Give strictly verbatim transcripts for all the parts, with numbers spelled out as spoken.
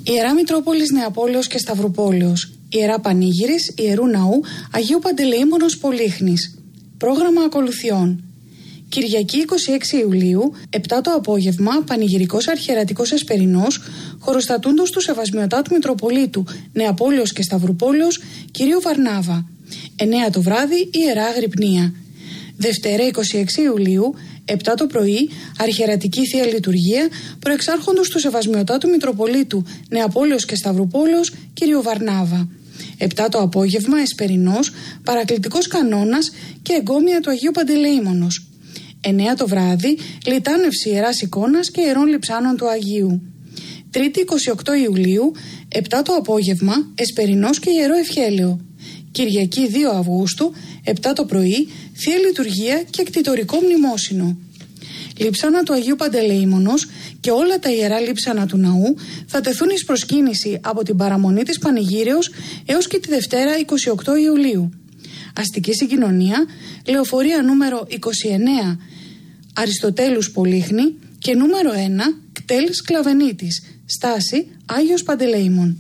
Ιερά Μητρόπολης Νεαπόλεως και Σταυρουπόλεως. Ιερά Πανήγυρης Ιερού Ναού Αγίου Παντελεήμονος Πολύχνης. Πρόγραμμα ακολουθιών. Κυριακή εικοστή έκτη Ιουλίου, επτά το απόγευμα, Πανηγυρικός Αρχιερατικός Εσπερινός, χωροστατούντος του Σεβασμιωτάτου Μητροπολίτου Νεαπόλεως και Σταυρουπόλεως Κυρίου Βαρνάβα. εννέα το βράδυ, Ιερά Αγρυπνία. Δευτέρα εικοστή έκτη Ιουλίου, επτά το πρωί, Αρχιερατική Θεία Λειτουργία, προεξάρχοντος του Σεβασμιωτάτου Μητροπολίτου Νεαπόλεως και Σταυρουπόλεως Κυρίου Βαρνάβα. επτά το απόγευμα, Εσπερινός, Παρακλητικός Κανόνας και Εγκόμια του Αγίου Παντελεήμονος. εννέα το βράδυ, Λιτάνευση Ιεράς Εικόνας και Ιερών Λειψάνων του Αγίου. Τρίτη εικοστή όγδοη Ιουλίου, επτά το απόγευμα, Εσπερινός και Ιερό Ευχέλαιο. Κυριακή δύο Αυγούστου, επτά το πρωί, Θεία Λειτουργία και Εκτιτορικό Μνημόσυνο. Λείψανα του Αγίου Παντελεήμονος και όλα τα ιερά λείψανα του ναού θα τεθούν εις προσκύνηση από την παραμονή της Πανηγύρεως έως και τη Δευτέρα εικοστή όγδοη Ιουλίου. Αστική συγκοινωνία, λεωφορεία νούμερο είκοσι εννέα Αριστοτέλους Πολύχνη και νούμερο ένα Κτέλ Σκλαβενίτης, στάση Άγιος Παντελεήμων.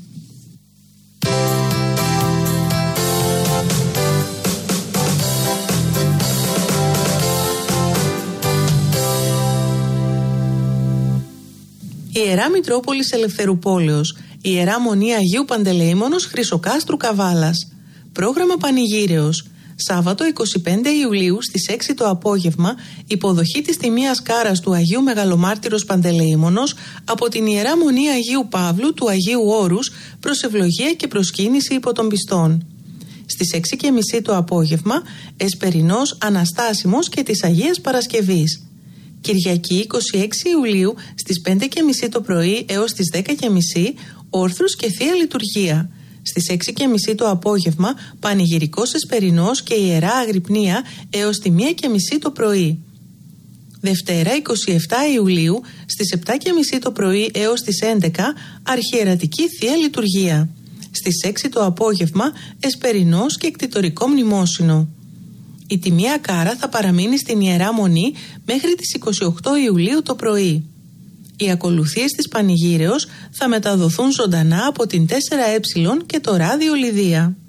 Ιερά Μητρόπολης Ελευθερουπόλεως, Ιερά Μονή Αγίου Παντελεήμονος Χρυσοκάστρου Καβάλας. Πρόγραμμα Πανηγύρεως. Σάββατο εικοστή πέμπτη Ιουλίου στις έξι το απόγευμα, υποδοχή της τιμίας κάρας του Αγίου Μεγαλομάρτυρος Παντελεήμονος από την Ιερά Μονή Αγίου Παύλου του Αγίου Όρους προς ευλογία και προσκύνηση υπό των πιστών. Στις έξι και μισή το απόγευμα, Εσπερινός Αναστάσιμος και της Αγίας Παρασκευής. Κυριακή εικοστή έκτη Ιουλίου στις πέντε και μισή το πρωί έως τις δέκα και μισή, όρθρους και Θεία Λειτουργία. Στις έξι και μισή το απόγευμα, Πανηγυρικός Εσπερινός και Ιερά Αγρυπνία έως τη μία και μισή το πρωί. Δευτέρα εικοστή εβδόμη Ιουλίου στις επτά και μισή το πρωί έως τις έντεκα, Αρχιερατική Θεία Λειτουργία. Στις έξι το απόγευμα, Εσπερινός και Εκτιτορικό Μνημόσυνο. Η τιμία κάρα θα παραμείνει στην Ιερά Μονή μέχρι τις εικοστή όγδοη Ιουλίου το πρωί. Οι ακολουθίες της Πανηγύρεως θα μεταδοθούν ζωντανά από την τέσσερα ε και το ράδιο Λιδία.